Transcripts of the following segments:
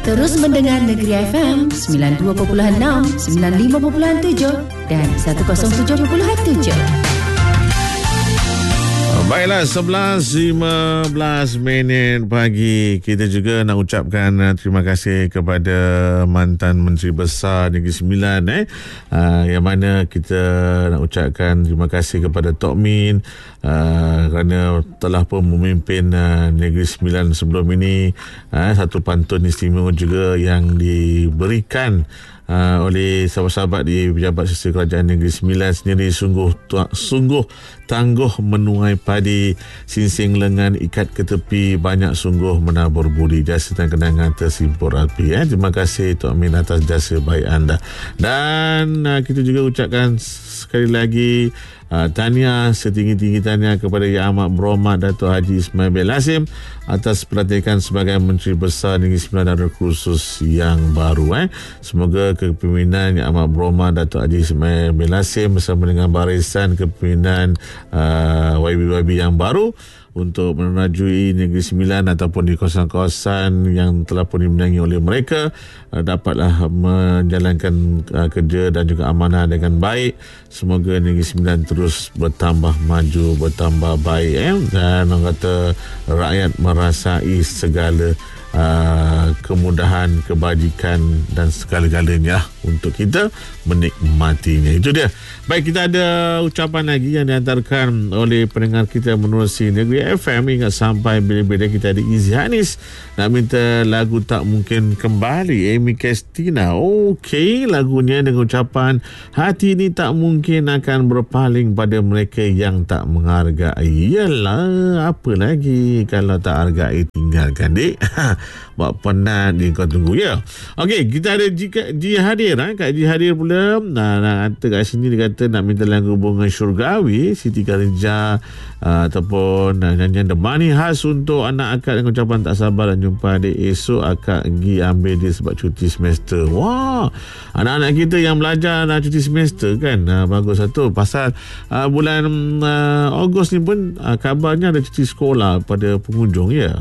Terus mendengar Negeri FM 92.6, 95.7 dan 107.7. Baiklah, 11.15 pagi. Kita juga nak ucapkan terima kasih kepada mantan Menteri Besar Negeri Sembilan yang mana kita nak ucapkan terima kasih kepada Tok Min kerana telah pun memimpin Negeri Sembilan sebelum ini. Satu pantun istimewa juga yang diberikan oleh sahabat-sahabat di Pejabat Sosial Kerajaan Negeri Sembilan sendiri. Sungguh tangguh menuai padi, singsing lengan ikat ke tepi, banyak sungguh menabur budi, jasa dan kenangan tersimpur api. Terima kasih Tok Min atas jasa baik anda. Dan kita juga ucapkan sekali lagi tahniah, setinggi-tinggi tahniah kepada Yang Amat Berhormat Datuk Haji Ismail bin Lasim atas pelantikan sebagai Menteri Besar Negeri Sembilan dan Khusus yang baru. Semoga kepimpinan Yang Amat Berhormat Datuk Haji Ismail bin Lasim bersama dengan barisan kepimpinan YB yang baru untuk merajui Negeri Sembilan ataupun di kawasan-kawasan yang telah pun dimenangi oleh mereka dapatlah menjalankan kerja dan juga amanah dengan baik. Semoga Negeri Sembilan terus bertambah maju, bertambah baik dan orang kata rakyat merasai segala kemudahan, kebajikan dan segala-galanya untuk kita menikmatinya. Itu dia. Baik, kita ada ucapan lagi yang dihantarkan oleh pendengar kita menerusi Negeri FM. Ingat sampai bila-bila kita ada Izzy Hanis nak minta lagu Tak Mungkin Kembali, Amy Castina. Okey, lagunya dengan ucapan hati ini tak mungkin akan berpaling pada mereka yang tak menghargai. Yalah, apa lagi kalau tak hargai, tinggalkan dik. Buat penat dia, kau tunggu ya. Okey, kita ada Ji Hadir. Kak Ji Hadir pula nak kat sini, dia kata nak minta lagu Bunga Syurgawi Siti Khalijah ataupun nyanyian The Money khas untuk anak akak dengan ucapan tak sabar dan jumpa adik esok. Akak pergi ambil dia sebab cuti semester. Wah, anak-anak kita yang belajar nak cuti semester kan, bagus satu. Pasal bulan Ogos ni pun kabarnya ada cuti sekolah pada penghujung ya.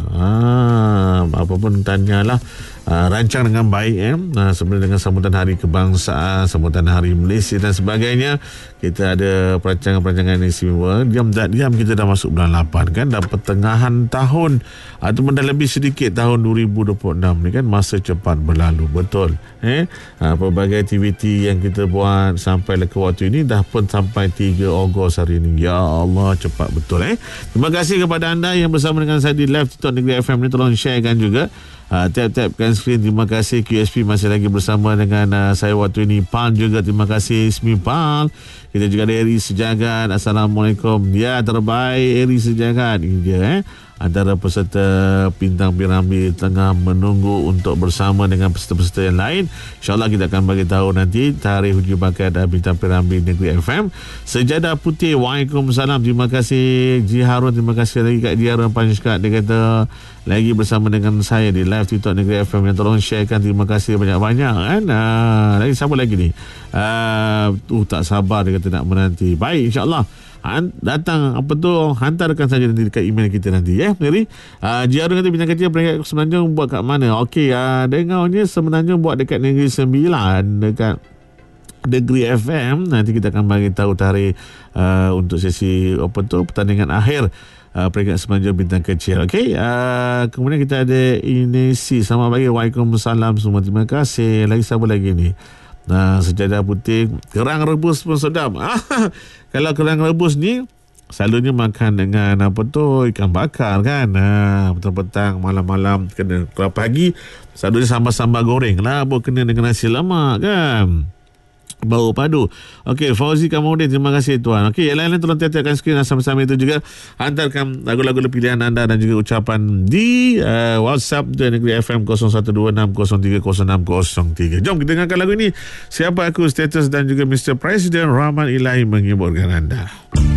Apa pun tanyalah rancang dengan baik sebenarnya dengan sambutan Hari Kebangsaan, sambutan Hari Malaysia dan sebagainya. Kita ada perancangan-perancangan istimewa. Diam tak diam kita dah masuk bulan 8 kan, dah pertengahan tahun ataupun dah lebih sedikit tahun 2026 ni kan. Masa cepat berlalu, betul. Pelbagai aktiviti yang kita buat sampai ke waktu ini dah pun sampai 3 Ogos hari ini. Ya Allah, cepat betul. Terima kasih kepada anda yang bersama dengan saya di live TikTok Negeri FM ni. Tolong sharekan juga, tap-tapkan skrin. Terima kasih. QSP masih lagi bersama dengan saya waktu ini. PAL juga, terima kasih Ismi PAL. Kita juga ada Eri Sejagat. Assalamualaikum. Ya, terbaik Eri Sejagat. Ini dia antara peserta Bintang Piramli tengah menunggu untuk bersama dengan peserta-peserta yang lain. InsyaAllah kita akan bagi tahu nanti tarikh uji bakat Bintang Piramli Negeri FM. Sejadah Putih, waalaikumsalam. Terima kasih Ji Harun. Terima kasih lagi Kak Ji Harun Panjuskat. Dia kata lagi bersama dengan saya di live TikTok Negeri FM. Yang tolong sharekan. Terima kasih banyak-banyak kan. Lagi siapa lagi ni? Tak sabar dia kata nak menanti. Baik, insyaAllah datang hantarkan saja nanti dekat email kita nanti Mary. Jiarun kata bintang kecil peringkat Semenanjung buat kat mana? Okey, dengarnya Semenanjung buat dekat Negeri Sembilan, dekat Negeri FM. Nanti kita akan bagi tahu tarikh untuk sesi pertandingan akhir peringkat Semenanjung bintang kecil. Okey, kemudian kita ada Inesi. Selamat pagi, waalaikumsalam semua. Terima kasih. Lagi siapa lagi ni? Sejadah Putih, kerang rebus pun sedap. Kalau kerang rebus ni selalunya makan dengan ikan bakar kan. Petang-petang, malam-malam kena. Kalau pagi selalunya sambal-sambal goreng lah, kena dengan nasi lemak kan, bau padu. Okey, Fauzi Kamudin, terima kasih tuan. Okey, yang lain tolong tiap-tiapkan skrin sama-sama itu juga. Hantarkan lagu-lagu pilihan anda dan juga ucapan di WhatsApp di Negeri FM 0126030603. Jom kita dengarkan lagu ini. Siapa Aku, Status dan juga Mr. President Rahman Ilahi menghiburkan anda.